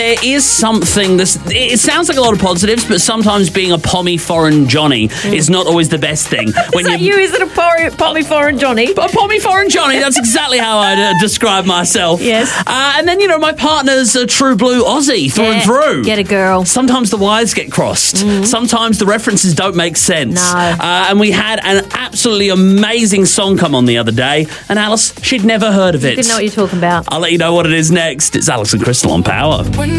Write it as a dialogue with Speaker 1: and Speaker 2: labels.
Speaker 1: There is something, it sounds like a lot of positives, but sometimes being a pommy foreign Johnny is not always the best thing.
Speaker 2: Is it a pommy foreign Johnny?
Speaker 1: A pommy foreign Johnny, that's exactly how I'd describe myself.
Speaker 2: Yes.
Speaker 1: And then, my partner's a true blue Aussie through and through.
Speaker 2: Get a girl.
Speaker 1: Sometimes the wires get crossed. Sometimes the references don't make sense.
Speaker 2: No.
Speaker 1: And we had an absolutely amazing song come on the other day, and Alice, she'd never heard of it.
Speaker 2: Didn't know what you're talking about.
Speaker 1: I'll let you know what it is next. It's Alex and Crystal on Power.